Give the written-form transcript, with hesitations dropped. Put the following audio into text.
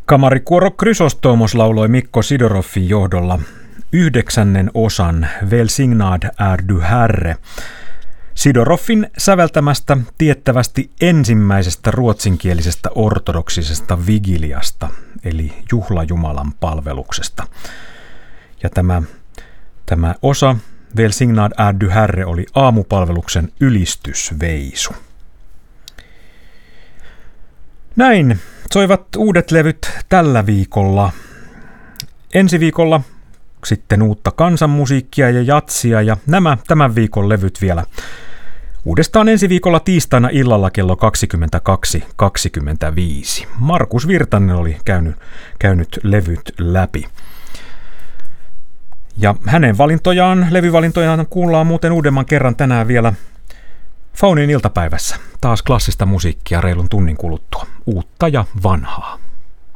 Kamarikuoro Chrysostomos lauloi Mikko Sidoroffin johdolla 9. osan Välsignad är du Herre, Sidoroffin säveltämästä tiettävästi ensimmäisestä ruotsinkielisestä ortodoksisesta vigiliasta, eli juhlajumalan palveluksesta. Ja tämä osa Välsignad är du Herre oli aamupalveluksen ylistysveisu. Näin soivat uudet levyt tällä viikolla. Ensi viikolla sitten uutta kansanmusiikkia ja jatsia ja nämä tämän viikon levyt vielä. Uudestaan ensi viikolla tiistaina illalla kello 22.25. Markus Virtanen oli käynyt levyt läpi. Ja hänen levyvalintojaan kuullaan muuten uudemman kerran tänään vielä Faunin iltapäivässä. Taas klassista musiikkia reilun tunnin kuluttua. Uutta ja vanhaa.